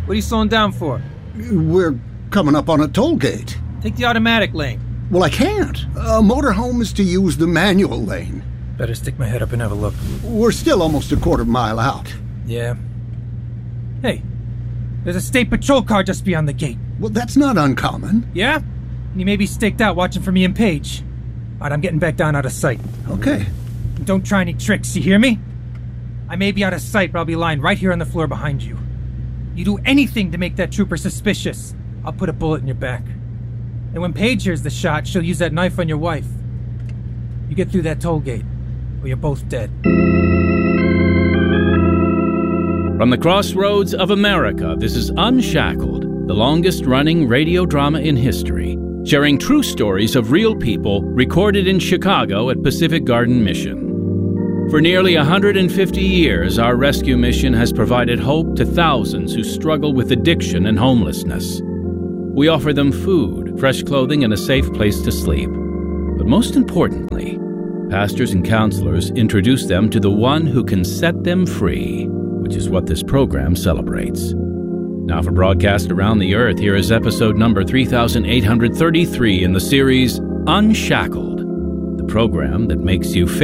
What are you slowing down for? We're coming up on a toll gate. Take the automatic lane. Well, I can't. A motorhome is to use the manual lane. Better stick my head up and have a look. We're still almost a quarter mile out. Yeah. Hey, there's a state patrol car just beyond the gate. Well, that's not uncommon. Yeah? You may be staked out watching for me and Paige. Alright, I'm getting back down out of sight. Okay. And don't try any tricks, you hear me? I may be out of sight, but I'll be lying right here on the floor behind you. You do anything to make that trooper suspicious, I'll put a bullet in your back. And when Paige hears the shot, she'll use that knife on your wife. You get through that toll gate, or you're both dead. From the crossroads of America, this is Unshackled, the longest-running radio drama in history, sharing true stories of real people recorded in Chicago at Pacific Garden Mission. For nearly 150 years, our rescue mission has provided hope to thousands who struggle with addiction and homelessness. We offer them food, fresh clothing, and a safe place to sleep. But most importantly, pastors and counselors introduce them to the one who can set them free, which is what this program celebrates. Now for broadcast around the earth, here is episode number 3833 in the series Unshackled, the program that makes you